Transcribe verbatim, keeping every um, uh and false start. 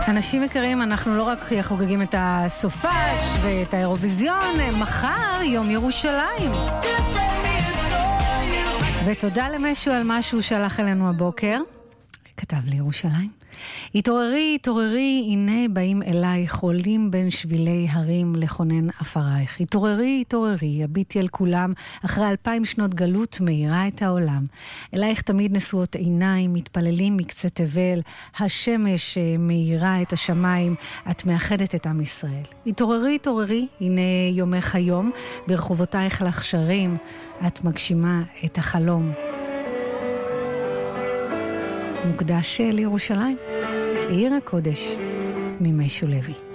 אנשים יקרים, אנחנו לא רק חוגגים את הסופש ואת האירוויזיון, מחר יום ירושלים. ותודה למשהו על משהו שהלך אלינו הבוקר. כתב לי ירושלים. התעוררי, התעוררי, הנה באים אלייך, עולים בין שבילי הרים לכונן אפרייך. התעוררי, התעוררי, הביטי על כולם, אחרי אלפיים שנות גלות מאירה את העולם. אלייך תמיד נשואות עיניים, מתפללים מקצה תבל, השמש מאירה את השמיים, את מאחדת את עם ישראל. התעוררי, התעוררי, הנה יומך היום, ברחובותייך לך שרים, את מגשימה את החלום. מוקדש לירושלים, עיר הקודש, מימי שולוי.